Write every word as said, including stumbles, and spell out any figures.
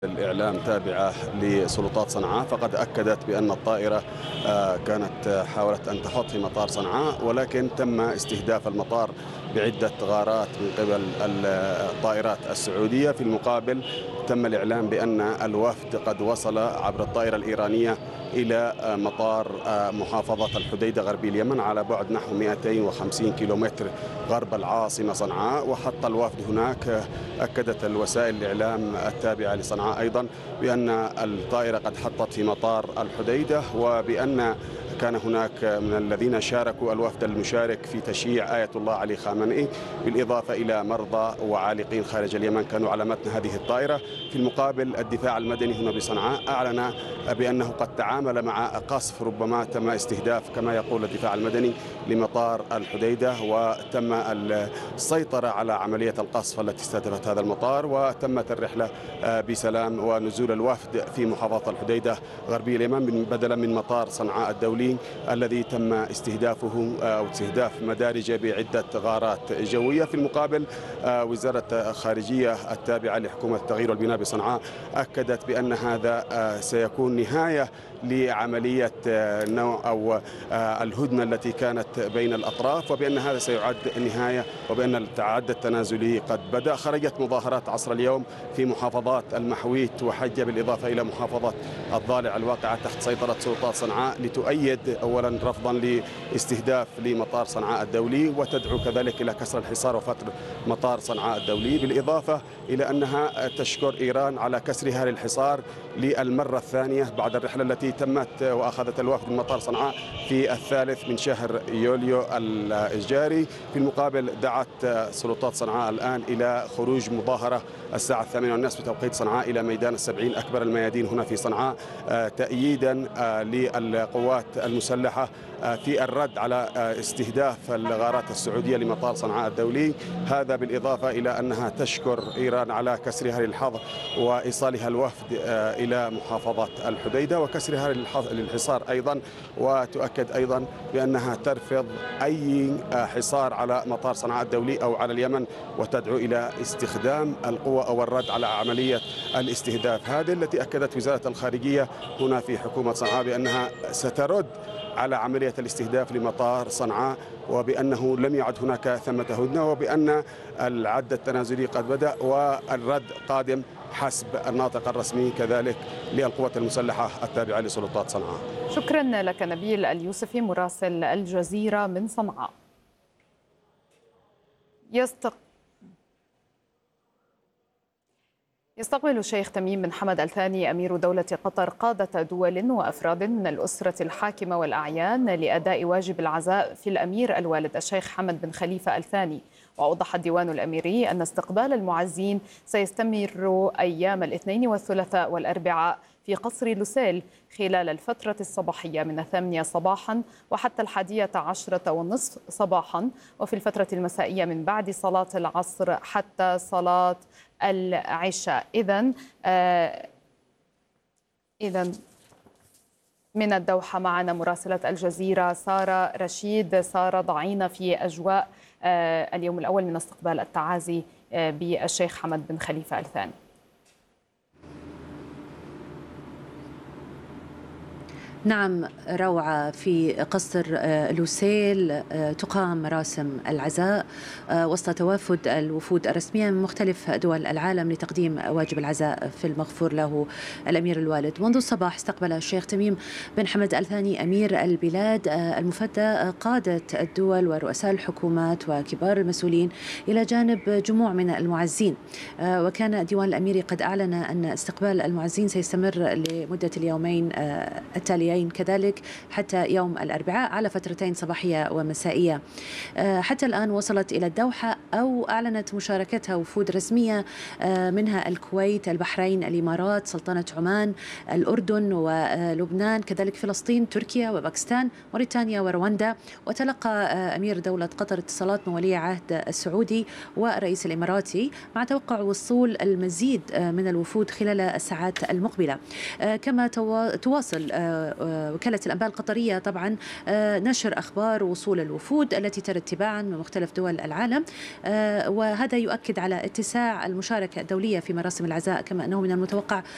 الإعلام تابعة لسلطات صنعاء فقد أكدت بأن الطائرة كانت حاولت أن تحط في مطار صنعاء، ولكن تم استهداف المطار بعدة غارات من قبل الطائرات السعودية. في المقابل تم الإعلام بأن الوفد قد وصل عبر الطائرة الإيرانية إلى مطار محافظة الحديدة غربي اليمن على بعد نحو مئتين وخمسين كيلومتر غرب العاصمة صنعاء. وحتى الوفد هناك أكدت الوسائل الإعلام التابعة لصنعاء أيضا بأن الطائرة قد حطت في مطار الحديدة، وبأن كان هناك من الذين شاركوا الوفد المشارك في تشييع آية الله علي خامنئي، بالإضافة إلى مرضى وعالقين خارج اليمن كانوا على متن هذه الطائرة. في المقابل الدفاع المدني هنا بصنعاء أعلن بأنه قد تعامل مع قصف ربما تم استهداف كما يقول الدفاع المدني لمطار الحديدة، وتم السيطرة على عملية القصف التي استهدفت هذا المطار، وتمت الرحلة بسلام ونزول الوفد في محافظة الحديدة غربي اليمن بدلا من مطار صنعاء الدولي الذي تم استهدافه أو استهداف مدارج بعدة غارات جوية. في المقابل وزارة الخارجية التابعة لحكومة التغيير والبناء بصنعاء أكدت بأن هذا سيكون نهاية لعملية نوع أو الهدنة التي كانت بين الأطراف، وبأن هذا سيعد نهاية، وبأن التعد التنازلي قد بدأ. خرجت مظاهرات عصر اليوم في محافظات المحويت وحجة بالإضافة إلى محافظة الضالع الواقعة تحت سيطرة سلطات صنعاء لتؤيد أولا رفضا لاستهداف لمطار صنعاء الدولي، وتدعو كذلك إلى كسر الحصار وفتح مطار صنعاء الدولي، بالإضافة إلى أنها تشكر إيران على كسرها للحصار للمرة الثانية بعد الرحلة التي تمت وأخذت الوفد من مطار صنعاء في الثالث من شهر يوليو الجاري. في المقابل دعت سلطات صنعاء الآن إلى خروج مظاهرة الساعة الثامنة والنصف بتوقيت صنعاء إلى ميدان السبعين أكبر الميادين هنا في صنعاء، تأييدا للقوات المسلحة في الرد على استهداف الغارات السعودية لمطار صنعاء الدولي. هذا بالإضافة إلى أنها تشكر إيران على كسرها للحظر وإيصالها الوفد إلى محافظة الحديدة وكسرها للحصار أيضا، وتؤكد أيضا بأنها ترفض أي حصار على مطار صنعاء الدولي أو على اليمن، وتدعو إلى استخدام القوة أو الرد على عملية الاستهداف هذه التي أكدت وزارة الخارجية هنا في حكومة صنعاء بأنها سترد على عملية الاستهداف لمطار صنعاء، وبأنه لم يعد هناك ثمة هدنة، وبأن العد التنازلي قد بدأ والرد قادم حسب الناطق الرسمي كذلك للقوات المسلحة التابعة لسلطات صنعاء. شكرا لك نبيل اليوسفي مراسل الجزيرة من صنعاء. يستق... يستقبل الشيخ تميم بن حمد آل ثاني أمير دولة قطر قادة دول وأفراد من الأسرة الحاكمة والأعيان لأداء واجب العزاء في الأمير الوالد الشيخ حمد بن خليفة آل ثاني. وأوضح الديوان الأميري أن استقبال المعزين سيستمر أيام الاثنين والثلاثاء والأربعاء في قصر لوسيل خلال الفترة الصباحية من الثامنة صباحا وحتى الحادية عشرة والنصف صباحا، وفي الفترة المسائية من بعد صلاة العصر حتى صلاة العشاء. إذن آه إذن من الدوحة معنا مراسلة الجزيرة سارة رشيد. سارة، ضعينا في أجواء آه اليوم الأول من استقبال التعازي آه بالشيخ حمد بن خليفة آل ثاني. نعم روعة، في قصر لوسيل تقام مراسم العزاء وسط توافد الوفود الرسمية من مختلف دول العالم لتقديم واجب العزاء في المغفور له الأمير الوالد. منذ الصباح استقبل الشيخ تميم بن حمد آل ثاني أمير البلاد المفدى قادة الدول ورؤساء الحكومات وكبار المسؤولين إلى جانب جموع من المعزين. وكان الديوان الأميري قد أعلن أن استقبال المعزين سيستمر لمدة اليومين التاليين كذلك حتى يوم الأربعاء على فترتين صباحية ومسائية. حتى الآن وصلت إلى الدوحة أو أعلنت مشاركتها وفود رسمية منها الكويت، البحرين، الإمارات، سلطنة عمان، الأردن ولبنان، كذلك فلسطين، تركيا وباكستان، موريتانيا ورواندا. وتلقى أمير دولة قطر اتصالات من ولي عهد السعودي والرئيس الإماراتي مع توقع وصول المزيد من الوفود خلال الساعات المقبلة. كما تواصل وكالة الأنباء القطرية طبعا نشر أخبار وصول الوفود التي ترد تباعا من مختلف دول العالم، وهذا يؤكد على اتساع المشاركة الدولية في مراسم العزاء، كما أنه من المتوقع